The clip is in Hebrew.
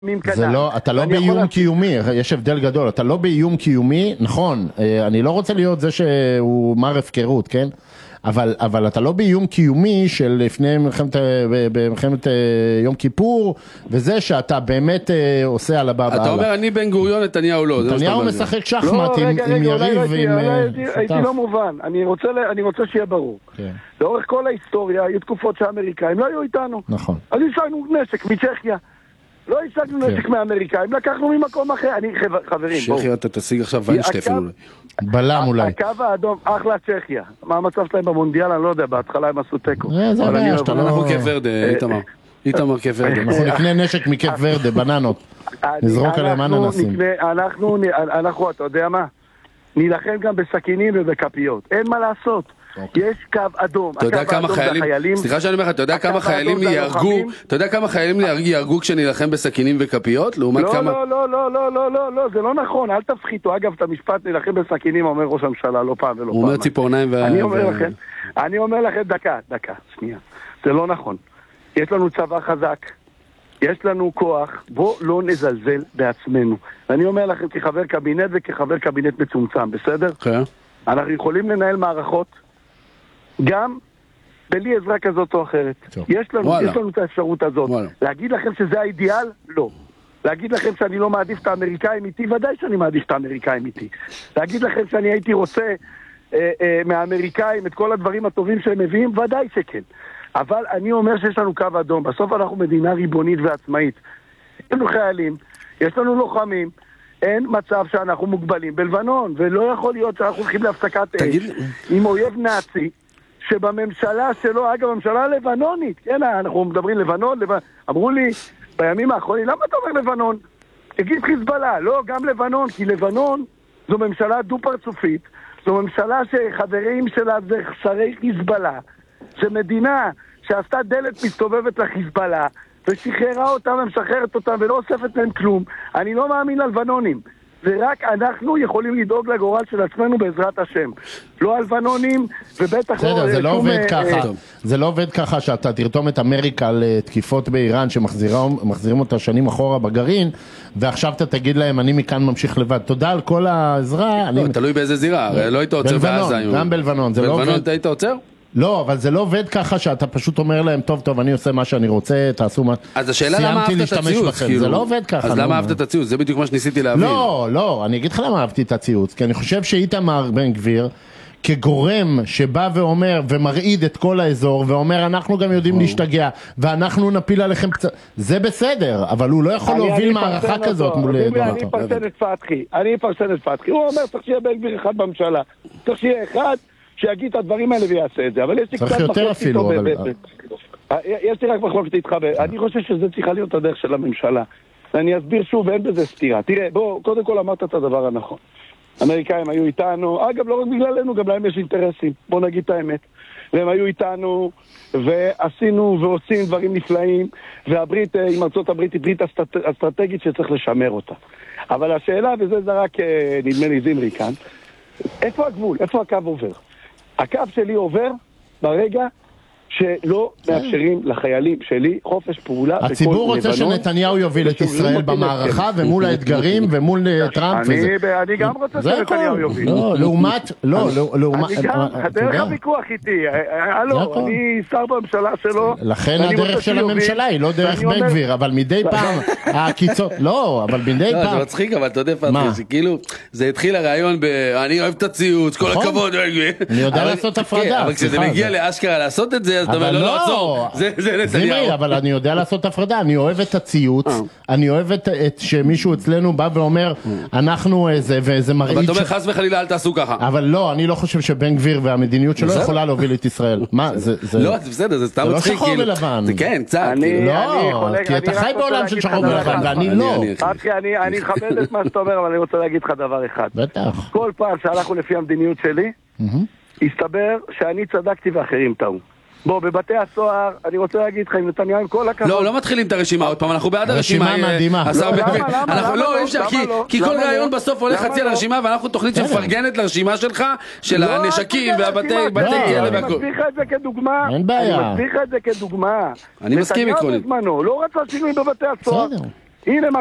זה לא, אתה לא באיום קיומי, יש הבדל גדול, אתה לא באיום קיומי, נכון, אני לא רוצה להיות זה שהוא מר הפקרות, כן? אבל אתה לא באיום קיומי של לפני מלחמת יום כיפור, וזה שאתה באמת עושה על הבא. אתה אומר אני בן גוריון, נתניהו לא. נתניהו משחק שחמט עם יריב. הייתי לא מובן, אני רוצה שיהיה ברור. לאורך כל ההיסטוריה היו תקופות שהאמריקאים לא היו איתנו. נכון. אז השגנו נשק מצ'כיה. לא השגנו נשק מהאמריקאים, לקחנו ממקום אחר. חברים, בואו. צ'כיה, אתה תשיג עכשיו ויינשטפן אולי. בלם אולי. הקו האדום, אחלה צ'כיה. מה המצב שלהם במונדיאל? אני לא יודע, בהתחלה הם עשו טקו. זה הבעיה שאתה לא... אנחנו כיף ורדה, איתמר כיף ורדה. אנחנו נקנה נשק מכיף ורדה, בננות. נזרוק עליהם אננסים. אנחנו, אתה יודע מה? נילחם גם בסכינים ובכפיות. אין מה לעשות. יש קו אדום. אתה יודע כמה חיילים, סליחה שאני אומר לך, אתה יודע כמה חיילים יהרגו כשנילחם בסכינים וכפיות? לעומת כמה... לא, זה לא נכון, אל תפחיתו. אגב, את המשפט נילחם בסכינים אומר ראש הממשלה לא פעם ולא פעם. הוא אומר ציפורניים אני אומר לכם, דקה, שנייה. זה לא נכון. יש לנו צבא חזק, יש לנו כוח, בוא לא נזלזל בעצמנו. ואני אומר לכם כחבר קבינט וכחבר קבינט מצומצם, בסדר? כן. אנחנו יכולים לנהל מערכות גם בלי עזרה כזאת או אחרת. יש לנו את האפשרות הזאת. להגיד לכם שזה האידיאל? לא. להגיד לכם שאני לא מעדיף את האמריקאים איתי? ודאי שאני מעדיף את האמריקאים איתי. להגיד לכם שאני הייתי רוצה מהאמריקאים את כל הדברים הטובים שהם מביאים? ודאי שכן. אבל אני אומר שיש לנו קו אדום. בסוף אנחנו מדינה ריבונית ועצמאית. יש לנו חיילים, יש לנו לוחמים, אין מצב שאנחנו מוגבלים בלבנון, ולא יכול להיות שאנחנו הולכים להפסקת אש עם אויב נאצי, שבממשלה שלו, אגב, הממשלה הלבנונית, כן, אנחנו מדברים לבנון, אמרו לי בימים האחרונים, למה אתה אומר לבנון? תגיד חיזבאללה, לא, גם לבנון, כי לבנון זו ממשלה דו-פרצופית, זו ממשלה שחברים שלה זה שרי חיזבאללה, זו מדינה שעשתה דלת מסתובבת לחיזבאללה, ושחררה אותם ומשחררת אותם ולא אוספת להם כלום. אני לא מאמין ללבנונים, ורק אנחנו יכולים לדאוג לגורל של עצמנו בעזרת השם. לא הלבנונים, ובטח לא... זה לא עובד ככה. זה לא עובד ככה שאתה תרתום את אמריקה על תקיפות באיראן שמחזירים אותה שנים אחורה בגרעין, ועכשיו אתה תגיד להם אני מכאן ממשיך לבד. תודה על כל העזרה. תלוי באיזה זירה, לא היית עוצר בעזה. גם בלבנון. בלבנון היית עוצר? לא, אבל זה לא עובד ככה שאתה פשוט אומר להם, טוב, אני עושה מה שאני רוצה, תעשו מה... אז השאלה למה אהבת את הציוץ? זה לא עובד ככה. אז למה אהבת את הציוץ? זה בדיוק מה שניסיתי להבין. לא, אני אגיד לך למה אהבתי את הציוץ, כי אני חושב שאיתמר בן גביר, כגורם שבא ואומר ומרעיד את כל האזור, ואומר אנחנו גם יודעים להשתגע, ואנחנו נפיל עליכם זה בסדר, אבל הוא לא יכול להוביל מערכה כזאת מול דונלד טראמפ. אני אפרסן את פתחי. הוא אומר, צריך שיהיה בן גביר אחד בממשלה. צריך שיהיה אחד שיגיד את הדברים האלה ויעשה את זה, אבל יש לי קצת מחלוקת איתו יש לי רק מחלוקת איתך, אני חושב שזה צריכה להיות הדרך של הממשלה. אני אסביר שוב, ואין בזה סתירה. תראה, בוא, קודם כל אמרת את הדבר הנכון. האמריקאים היו איתנו, אגב לא רק בגללנו, גם להם יש אינטרסים, בוא נגיד את האמת. והם היו איתנו, ועשינו ועושים דברים נפלאים, והברית עם ארצות הברית היא ברית אסטרטגית שצריך לשמר אותה. אבל השאלה, וזה זרק נדמה לי זמרי כאן, איפה הגבול? איפה הקו עובר? הקו שלי עובר ברגע שלא מאפשרים לחיילים שלי חופש פעולה. הציבור רוצה שנתניהו יוביל את ישראל במערכה ומול האתגרים ומול טראמפ. אני גם רוצה שנתניהו יוביל. לעומת... דרך הוויכוח איתי. אני שר בממשלה שלו. לכן הדרך של הממשלה היא לא דרך בן גביר, אבל מדי פעם הקיצות... לא, אבל מדי פעם... זה מצחיק, אבל אתה יודע פתחי, כאילו זה התחיל הרעיון אני אוהב את הציוץ, כל הכבוד. אני יודע לעשות הפרדה. אבל כשזה מגיע לאשכרה לעשות את זה, אבל לא, זה נתניהו. אבל אני יודע לעשות הפרדה, אני אוהב את הציוץ, אני אוהב את שמישהו אצלנו בא ואומר, אנחנו וזה מרעיד... אבל אתה אומר חס וחלילה אל תעשו ככה. אבל לא, אני לא חושב שבן גביר והמדיניות שלו יכולה להוביל את ישראל. מה, זה... לא, זה בסדר, זה סתם מצחיק. זה לא שחור ולבן. זה כן, קצת. לא, כי אתה חי בעולם של שחור ולבן, ואני לא. אני מכבד את מה שאתה אומר, אבל אני רוצה להגיד לך דבר אחד. בטח. כל פעם שהלכנו לפי המדיניות שלי, הסתבר שאני צדקתי ואחרים טעו. בוא, בבתי הסוהר, אני רוצה להגיד לך, עם נתניהו, עם כל הכבוד... לא מתחילים את הרשימה עוד פעם, אנחנו בעד הרשימה. רשימה מדהימה. לא, אי אפשר, כי כל רעיון בסוף הולך חצי על הרשימה, ואנחנו תוכנית שמפרגנת לרשימה שלך, של הנשקים והבתי כלא והכל. אני מסביר לך את זה כדוגמה. אין בעיה. אני מסביר לך את זה כדוגמה. אני מסכים עקרונית. נתניהו בזמנו, לא רצה שינוי בבתי הסוהר. הנה